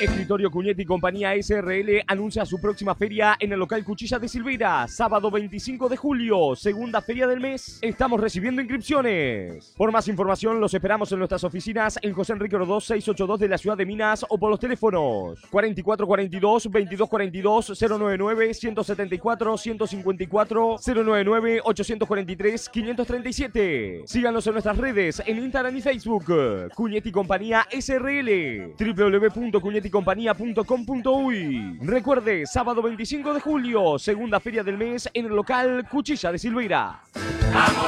Escritorio Cuñetti y Compañía SRL anuncia su próxima feria en el local Cuchilla de Silveira, sábado 25 de julio, segunda feria del mes. Estamos recibiendo inscripciones. Por más información los esperamos en nuestras oficinas en José Enrique Rodó 682 de la ciudad de Minas o por los teléfonos 4442 2242 099 174 154 099 843 537. Síganos en nuestras redes en Instagram y Facebook. Cuñetti y Compañía SRL, www.cuñetticompañía.com.uy. Recuerde, sábado 25 de julio, segunda feria del mes en el local Cuchilla de Silveira.